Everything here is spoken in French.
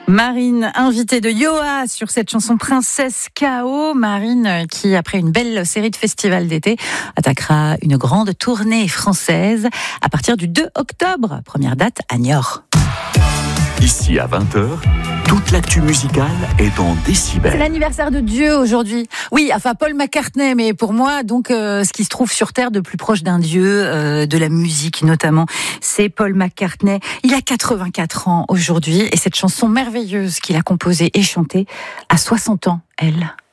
Marine, invitée de Yoa sur cette chanson Princesse K.O. Marine qui, après une belle série de festivals d'été, attaquera une grande tournée française à partir du 2 octobre. Première date à Niort. Ici à 20h, toute l'actu musicale est en décibels. C'est l'anniversaire de Dieu aujourd'hui. Oui, enfin Paul McCartney, mais pour moi, donc ce qui se trouve sur Terre de plus proche d'un dieu, de la musique notamment, c'est Paul McCartney. Il a 84 ans aujourd'hui et cette chanson merveilleuse qu'il a composée et chantée à 60 ans, elle.